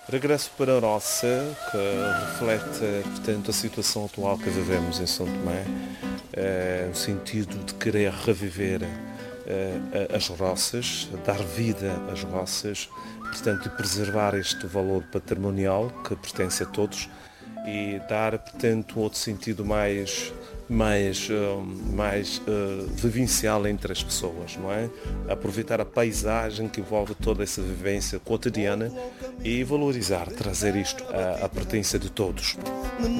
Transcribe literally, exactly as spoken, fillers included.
Regresso para a roça, que reflete, portanto, a situação atual que vivemos em São Tomé, eh, no sentido de querer reviver eh, as roças, dar vida às roças, portanto, e preservar este valor patrimonial que pertence a todos e dar, portanto, um outro sentido mais mais, uh, mais uh, vivencial entre as pessoas, não é? Aproveitar a paisagem que envolve toda essa vivência cotidiana e valorizar, trazer isto à, à pertença de todos.